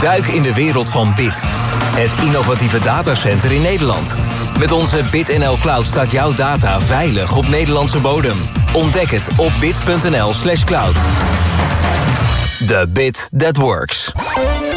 Duik in de wereld van BIT. Het innovatieve datacenter in Nederland. Met onze BitNL Cloud staat jouw data veilig op Nederlandse bodem. Ontdek het op bit.nl/cloud. The bit that works.